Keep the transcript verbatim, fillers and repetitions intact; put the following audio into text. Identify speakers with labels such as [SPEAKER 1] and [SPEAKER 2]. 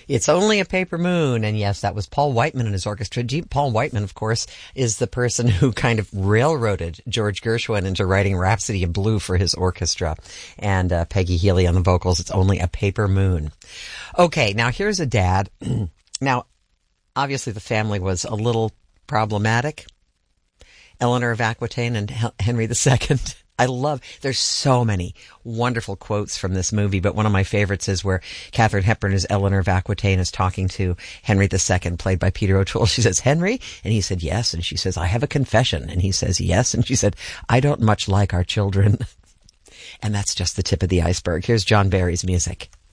[SPEAKER 1] It's Only a Paper Moon. And yes, that was Paul Whiteman and his orchestra. G- Paul Whiteman, of course, is the person who kind of railroaded George Gershwin into writing Rhapsody in Blue for his orchestra. And uh, Peggy Healy on the vocals. It's Only a Paper Moon. Okay, now here's a dad. Now, obviously the family was a little problematic. Eleanor of Aquitaine and Henry the Second. I love, there's so many wonderful quotes from this movie, but one of my favorites is where Katharine Hepburn as Eleanor of Aquitaine is talking to Henry the Second, played by Peter O'Toole. She says, "Henry?" And he said, "Yes." And she says, "I have a confession." And he says, "Yes." And she said, "I don't much like our children." And that's just the tip of the iceberg. Here's John Barry's music.